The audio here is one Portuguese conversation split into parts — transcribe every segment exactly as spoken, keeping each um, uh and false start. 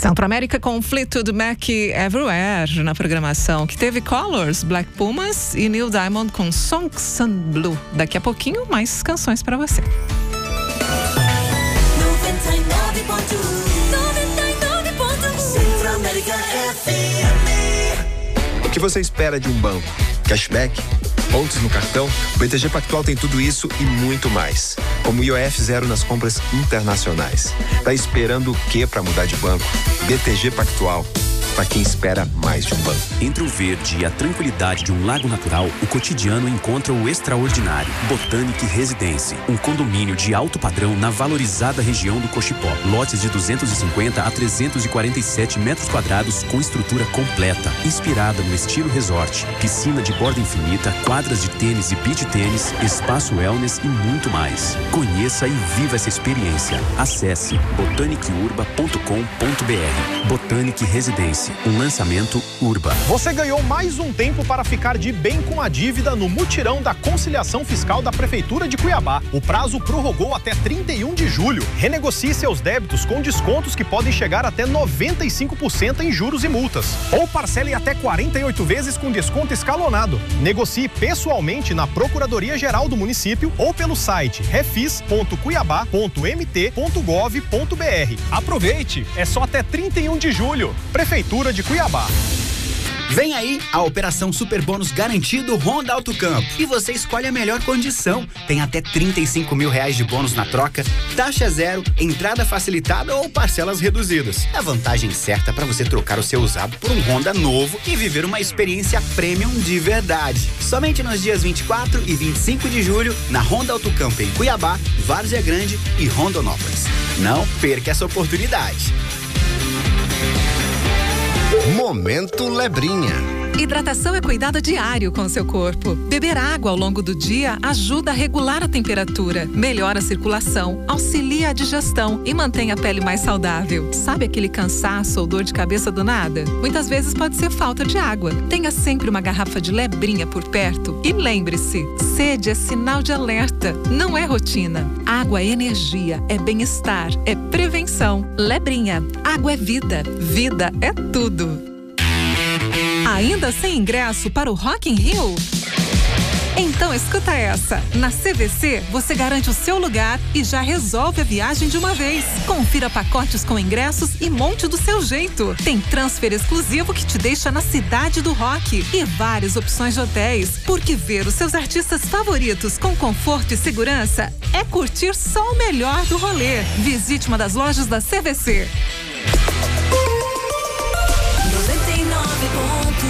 Centro-América com Fleetwood Mac Everywhere na programação, que teve Colors, Black Pumas e Neil Diamond com Song Sun Blue. Daqui a pouquinho, mais canções para você. noventa e nove ponto um, noventa e nove ponto um Centro-América F M. O que você espera de um banco? Cashback? Pontos no cartão? O B T G Pactual tem tudo isso e muito mais. Como I O F zero nas compras internacionais. Tá esperando o quê para mudar de banco? B T G Pactual. Para quem espera mais de um banco. Entre o verde e a tranquilidade de um lago natural, o cotidiano encontra o extraordinário. Botanic Residence, um condomínio de alto padrão na valorizada região do Cochipó. Lotes de duzentos e cinquenta a trezentos e quarenta e sete metros quadrados com estrutura completa, inspirada no estilo resort. Piscina de borda infinita, quadras de tênis e beach tênis, espaço wellness e muito mais. Conheça e viva essa experiência. Acesse botanic urba ponto com ponto b r. Botanic Residence. Um lançamento Urba. Você ganhou mais um tempo para ficar de bem com a dívida no mutirão da conciliação fiscal da Prefeitura de Cuiabá. O prazo prorrogou até trinta e um de julho. Renegocie seus débitos com descontos que podem chegar até noventa e cinco por cento em juros e multas. Ou parcele até quarenta e oito vezes com desconto escalonado. Negocie pessoalmente na Procuradoria-Geral do município ou pelo site refis ponto cuiabá ponto m t ponto gov ponto b r. Aproveite! É só até trinta e um de julho. Prefeitura de Cuiabá. Vem aí a Operação Super Bônus Garantido Honda Auto Campo. E você escolhe a melhor condição. Tem até trinta e cinco mil reais de bônus na troca, taxa zero, entrada facilitada ou parcelas reduzidas. A vantagem certa para você trocar o seu usado por um Honda novo e viver uma experiência premium de verdade. Somente nos dias vinte e quatro e vinte e cinco de julho, na Honda Auto Campo em Cuiabá, Várzea Grande e Rondonópolis. Não perca essa oportunidade. Momento Lebrinha. Hidratação é cuidado diário com o seu corpo. Beber água ao longo do dia ajuda a regular a temperatura, melhora a circulação, auxilia a digestão e mantém a pele mais saudável. Sabe aquele cansaço ou dor de cabeça do nada? Muitas vezes pode ser falta de água. Tenha sempre uma garrafa de Lebrinha por perto e lembre-se, sede é sinal de alerta, não é rotina. Água é energia, é bem-estar, é prevenção. Lebrinha, água é vida, vida é tudo. Ainda sem ingresso para o Rock in Rio? Então escuta essa. Na C V C, você garante o seu lugar e já resolve a viagem de uma vez. Confira pacotes com ingressos e monte do seu jeito. Tem transfer exclusivo que te deixa na cidade do rock e várias opções de hotéis. Porque ver os seus artistas favoritos com conforto e segurança é curtir só o melhor do rolê. Visite uma das lojas da C V C. noventa e nove ponto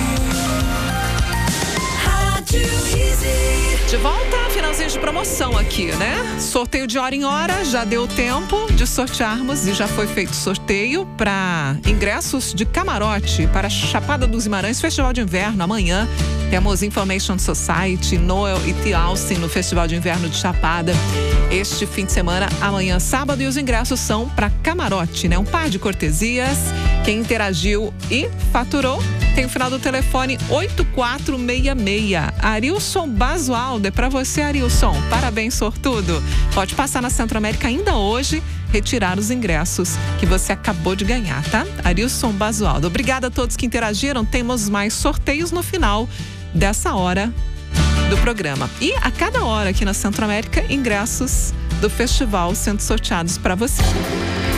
um Rádio Easy. De volta, finalzinho de promoção aqui, né? Sorteio de hora em hora, já deu tempo de sortearmos e já foi feito sorteio para ingressos de camarote para Chapada dos Guimarães, Festival de Inverno, amanhã. Temos Information Society, Noel e T. Austin no Festival de Inverno de Chapada. Este fim de semana, amanhã, sábado, e os ingressos são para camarote, né? Um par de cortesias. Quem interagiu e faturou tem o final do telefone oito quatro seis seis. Arilson Basualdo, é para você, Arilson. Parabéns, sortudo. Pode passar na Centro-América ainda hoje, retirar os ingressos que você acabou de ganhar, tá? Arilson Basualdo. Obrigada a todos que interagiram. Temos mais sorteios no final dessa hora do programa. E a cada hora aqui na Centro-América, ingressos do festival sendo sorteados para você.